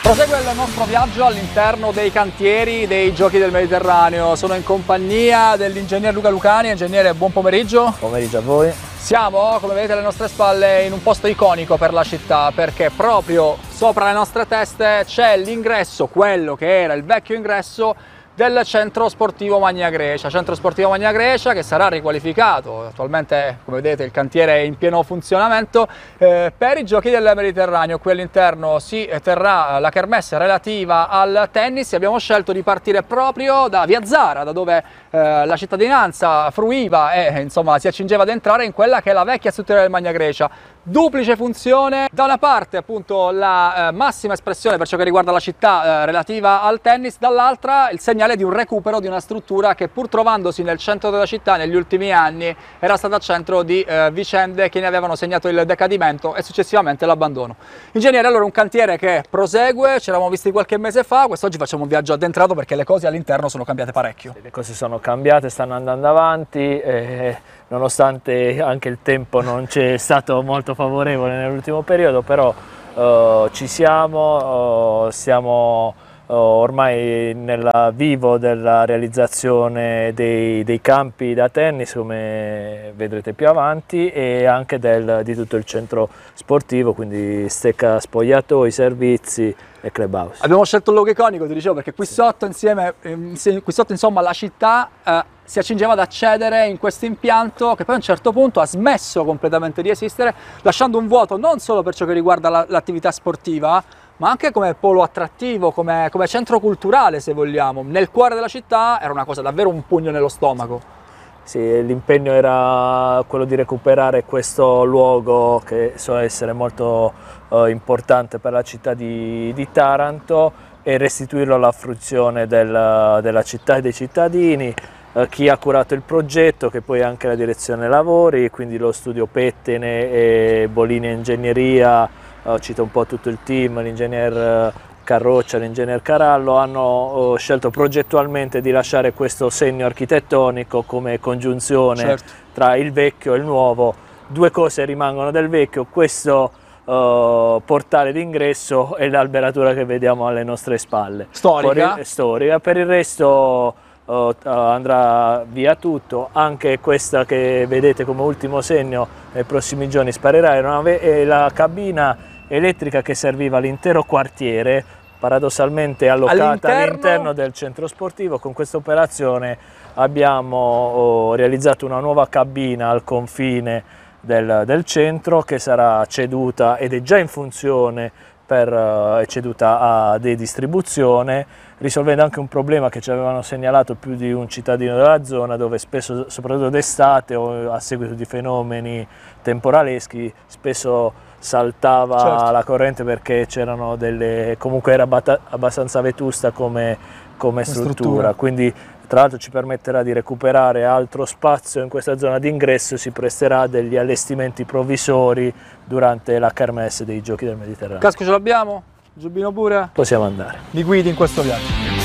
Prosegue il nostro viaggio all'interno dei cantieri dei Giochi del Mediterraneo. Sono in compagnia dell'ingegner Luca Lucani. Ingegnere, buon pomeriggio. Pomeriggio a voi. Siamo, come vedete alle nostre spalle, in un posto iconico per la città, perché proprio sopra le nostre teste c'è l'ingresso, quello che era il vecchio ingresso del Centro Sportivo Magna Grecia. Centro Sportivo Magna Grecia che sarà riqualificato, attualmente come vedete il cantiere è in pieno funzionamento, per i Giochi del Mediterraneo. Qui all'interno si terrà la kermesse relativa al tennis e abbiamo scelto di partire proprio da Via Zara, da dove la cittadinanza fruiva e insomma si accingeva ad entrare in quella che è la vecchia struttura del Magna Grecia. Duplice funzione, da una parte appunto la massima espressione per ciò che riguarda la città relativa al tennis, dall'altra il segnale di un recupero di una struttura che, pur trovandosi nel centro della città negli ultimi anni, era stata al centro di vicende che ne avevano segnato il decadimento e successivamente l'abbandono. Ingegnere, allora un cantiere che prosegue, ci eravamo visti qualche mese fa, quest'oggi facciamo un viaggio addentrato perché le cose all'interno sono cambiate parecchio. Le cose sono cambiate, stanno andando avanti, nonostante anche il tempo non c'è stato molto favorevole nell'ultimo periodo, però ci siamo, siamo ormai nel vivo della realizzazione dei campi da tennis, come vedrete più avanti, e anche di tutto il centro sportivo, quindi stecca spogliatoi, servizi e clubhouse. Abbiamo scelto un luogo iconico, ti dicevo, perché qui sotto insomma la città si accingeva ad accedere in questo impianto che poi a un certo punto ha smesso completamente di esistere, lasciando un vuoto non solo per ciò che riguarda l'attività sportiva, ma anche come polo attrattivo, come centro culturale, se vogliamo. Nel cuore della città era una cosa davvero un pugno nello stomaco. Sì, l'impegno era quello di recuperare questo luogo che so essere molto importante per la città di Taranto e restituirlo alla fruizione della città e dei cittadini. Chi ha curato il progetto, che poi è anche la direzione lavori, quindi lo studio Pettene e Bolini Ingegneria, cito un po' tutto il team, l'ingegner Carroccia, l'ingegner Carallo, hanno scelto progettualmente di lasciare questo segno architettonico come congiunzione tra il vecchio e il nuovo. Due cose rimangono del vecchio: questo portale d'ingresso e l'alberatura che vediamo alle nostre spalle. Storica. Per il resto andrà via tutto, anche questa che vedete come ultimo segno nei prossimi giorni sparirà, è la cabina elettrica che serviva l'intero quartiere, paradossalmente allocata all'interno del centro sportivo. Con questa operazione abbiamo realizzato una nuova cabina al confine del centro che sarà ceduta ed è già in funzione è ceduta a Dedistribuzione, risolvendo anche un problema che ci avevano segnalato più di un cittadino della zona, dove spesso, soprattutto d'estate o a seguito di fenomeni temporaleschi, spesso saltava la corrente perché c'erano comunque era abbastanza vetusta come struttura. Quindi tra l'altro ci permetterà di recuperare altro spazio in questa zona d'ingresso e si presterà a degli allestimenti provvisori durante la kermesse dei Giochi del Mediterraneo. Casco ce l'abbiamo? Giubbino pure? Possiamo andare. Mi guidi in questo viaggio?